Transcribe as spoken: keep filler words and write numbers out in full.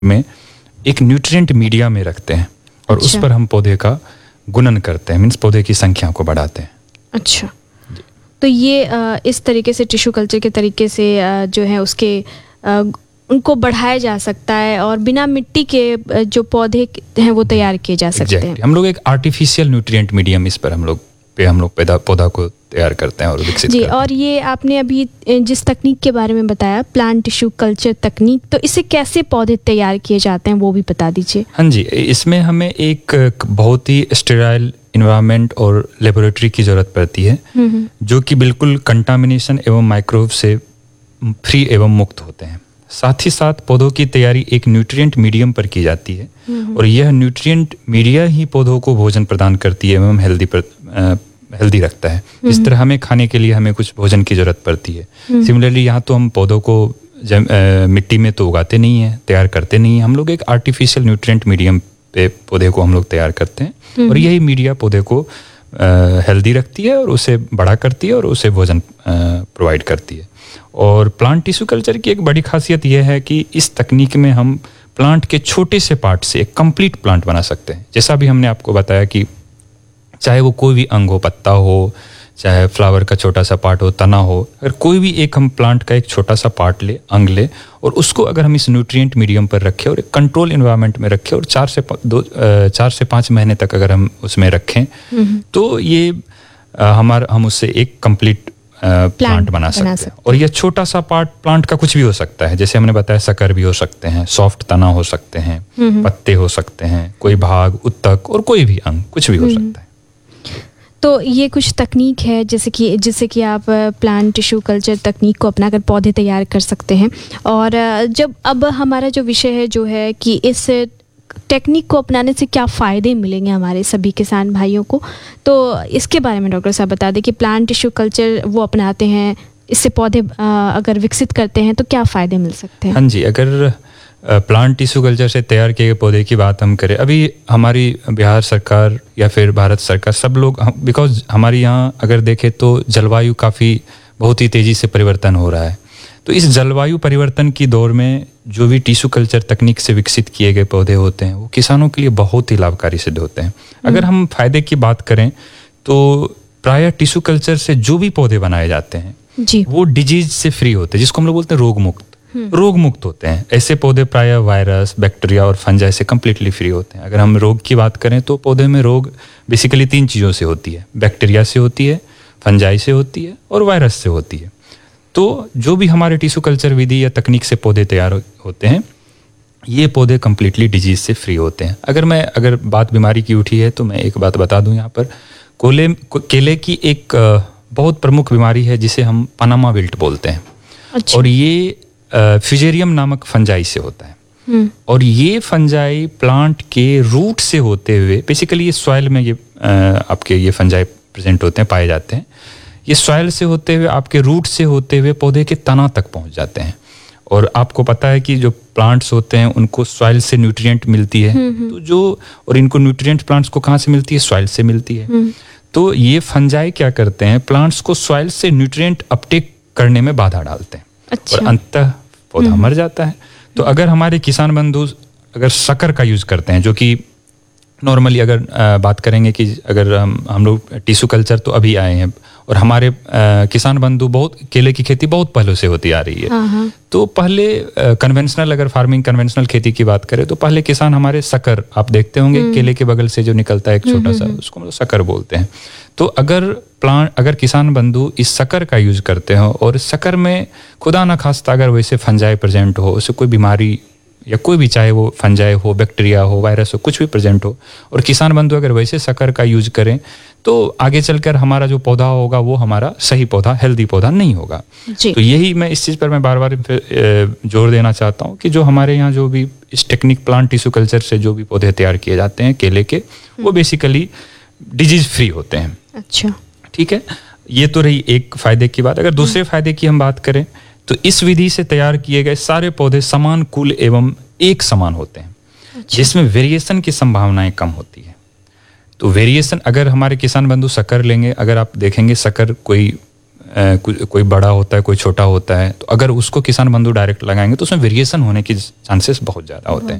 में एक nutrient media में रखते हैं और अच्छा। उस पर हम पौधे का गुणन करते हैं, मीन्स पौधे की संख्या को बढ़ाते हैं। अच्छा, तो ये आ, इस तरीके से टिश्यू कल्चर के तरीके से आ, जो है उसके आ, उनको बढ़ाया जा सकता है और बिना मिट्टी के जो पौधे हैं वो तैयार किए जा सकते exactly. हैं। हम लोग एक आर्टिफिशियल न्यूट्रिएंट मीडियम इस पर हम लोग पे हम लोग पैदा पौधा को तैयार करते हैं और विकसित जी करते हैं। और ये आपने अभी जिस तकनीक के बारे में बताया प्लांट टिश्यू कल्चर तकनीक, तो इससे कैसे पौधे तैयार किए जाते हैं वो भी बता दीजिए। हाँ जी, इसमें हमें एक बहुत ही स्टेराइल इन्वायरमेंट और लेबोरेटरी की जरूरत पड़ती है जो कि बिल्कुल कंटामिनेशन एवं माइक्रोब से फ्री एवं मुक्त होते हैं। साथ ही साथ पौधों की तैयारी एक न्यूट्रिएंट मीडियम पर की जाती है और यह न्यूट्रिएंट मीडिया ही पौधों को भोजन प्रदान करती है एवं हेल्दी पर, आ, हेल्दी रखता है। इस तरह हमें खाने के लिए हमें कुछ भोजन की जरूरत पड़ती है। सिमिलरली यहाँ तो हम पौधों को जम, आ, मिट्टी में तो उगाते नहीं हैं, तैयार करते नहीं हैं, हम लोग एक आर्टिफिशियल न्यूट्रिएंट मीडियम पे पौधे को हम लोग तैयार करते हैं और यही मीडिया पौधे को हेल्दी रखती है और उसे बड़ा करती है और उसे भोजन प्रोवाइड करती है। और प्लांट टिश्यू कल्चर की एक बड़ी खासियत यह है कि इस तकनीक में हम प्लांट के छोटे से पार्ट से एक कंप्लीट प्लांट बना सकते हैं। जैसा भी हमने आपको बताया कि चाहे वो कोई भी अंग हो, पत्ता हो, चाहे फ्लावर का छोटा सा पार्ट हो, तना हो, अगर कोई भी एक हम प्लांट का एक छोटा सा पार्ट ले, अंग ले और उसको अगर हम इस न्यूट्रिएंट मीडियम पर रखें और एक कंट्रोल एनवायरनमेंट में रखें और चार से दो चार से पाँच महीने तक अगर हम उसमें रखें तो ये हमारा हम उससे एक कंप्लीट प्लांट, प्लांट बना सकते, सकते हैं। और यह छोटा सा पार्ट प्लांट का कुछ भी हो सकता है, जैसे हमने बताया सकर भी हो सकते हैं, सॉफ्ट तना हो सकते हैं, पत्ते हो सकते हैं, कोई भाग, उत्तक और कोई भी अंग, कुछ भी हो सकता है। तो ये कुछ तकनीक है जैसे कि जिससे कि आप प्लांट टिश्यू कल्चर तकनीक को अपनाकर पौधे तैयार कर सकते हैं। और जब अब हमारा जो विषय है जो है कि इस टेक्निक को अपनाने से क्या फ़ायदे मिलेंगे हमारे सभी किसान भाइयों को, तो इसके बारे में डॉक्टर साहब बता दें कि प्लांट टिश्यू कल्चर वो अपनाते हैं, इससे पौधे अगर विकसित करते हैं तो क्या फ़ायदे मिल सकते हैं। हाँ जी, अगर प्लांट टिश्यू कल्चर से तैयार किए गए पौधे की बात हम करें, अभी हमारी बिहार सरकार या फिर भारत सरकार सब लोग, बिकॉज हमारे यहाँ अगर देखें तो जलवायु काफ़ी बहुत ही तेज़ी से परिवर्तन हो रहा है, तो इस जलवायु परिवर्तन की दौर में जो भी टिश्यू कल्चर तकनीक से विकसित किए गए पौधे होते हैं वो किसानों के लिए बहुत ही लाभकारी सिद्ध होते हैं। अगर हम फायदे की बात करें तो प्रायः टिश्यू कल्चर से जो भी पौधे बनाए जाते हैं जी। वो डिजीज से फ्री होते हैं, जिसको हम लोग बोलते हैं रोग मुक्त रोग मुक्त होते हैं। ऐसे पौधे प्रायः वायरस, बैक्टीरिया और फंजाई से कम्प्लीटली फ्री होते हैं। अगर हम रोग की बात करें तो पौधे में रोग बेसिकली तीन चीज़ों से होती है, बैक्टीरिया से होती है, फंजाई से होती है और वायरस से होती है। तो जो भी हमारे टिश्यू कल्चर विधि या तकनीक से पौधे तैयार होते हैं ये पौधे कम्प्लीटली डिजीज से फ्री होते हैं। अगर मैं अगर बात बीमारी की उठी है तो मैं एक बात बता दूं यहाँ पर, कोले केले की एक बहुत प्रमुख बीमारी है जिसे हम पनामा विल्ट बोलते हैं। अच्छा। और ये फ्यूजेरियम नामक फंजाई से होता है और ये फंजाई प्लांट के रूट से होते हुए, बेसिकली ये सॉइल में ये आपके ये फंजाई प्रेजेंट होते हैं, पाए जाते हैं, ये सॉइल से होते हुए आपके रूट से होते हुए पौधे के तना तक पहुंच जाते हैं। और आपको पता है कि जो प्लांट्स होते हैं उनको सॉइल से न्यूट्रिएंट मिलती है, तो जो और इनको न्यूट्रिएंट प्लांट्स को कहाँ से मिलती है, सॉइल से मिलती है। तो ये फंजाई क्या करते हैं, प्लांट्स को सॉइल से न्यूट्रिएंट अपटेक करने में बाधा डालते हैं। अच्छा। और अंततः पौधा मर जाता है। तो अगर हमारे किसान बंधु अगर शक्कर का यूज करते हैं, जो कि नॉर्मली अगर आ, बात करेंगे कि अगर हम हम लोग टिश्यू कल्चर तो अभी आए हैं और हमारे आ, किसान बंधु बहुत केले की खेती बहुत पहले से होती आ रही है। तो पहले कन्वेंशनल अगर फार्मिंग कन्वेंशनल खेती की बात करें तो पहले किसान हमारे शक्कर, आप देखते होंगे केले के बगल से जो निकलता है एक छोटा सा, उसको मतलब शक्कर बोलते हैं। तो अगर प्लांट अगर किसान बंधु इस शक्कर का यूज करते हो और शक्कर में खुदा ना खास्ता अगर वैसे फंजाई प्रेजेंट हो, उससे कोई बीमारी या कोई भी, चाहे वो फंजाई हो, बैक्टीरिया हो, वायरस हो, कुछ भी प्रेजेंट हो, और किसान बंधु अगर वैसे शक्कर का यूज करें तो आगे चलकर हमारा जो पौधा होगा वो हमारा सही पौधा, हेल्दी पौधा नहीं होगा। तो यही मैं इस चीज़ पर मैं बार बार जोर देना चाहता हूँ कि जो हमारे यहाँ जो भी इस टेक्निक प्लांट टिश्यू कल्चर से जो भी पौधे तैयार किए जाते हैं केले के, वो बेसिकली डिजीज फ्री होते हैं। अच्छा, ठीक है, ये तो रही एक फायदे की बात। अगर दूसरे फायदे की हम बात करें तो इस विधि से तैयार किए गए सारे पौधे समान कुल एवं एक समान होते हैं। अच्छा। जिसमें वेरिएशन की संभावनाएं कम होती है। तो वेरिएशन अगर हमारे किसान बंधु शक्कर लेंगे, अगर आप देखेंगे शक्कर कोई कोई बड़ा होता है कोई छोटा होता है, तो अगर उसको किसान बंधु डायरेक्ट लगाएंगे तो उसमें वेरिएशन होने की चांसेस बहुत ज़्यादा होते हैं।